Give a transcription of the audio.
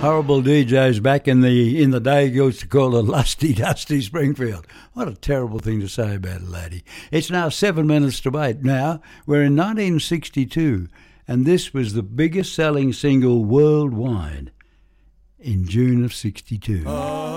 Horrible DJs back in the day used to call it Lusty Dusty Springfield. What a terrible thing to say about a laddie. It's now 7 minutes to 8. Now, we're in 1962, and this was the biggest selling single worldwide in June of 62.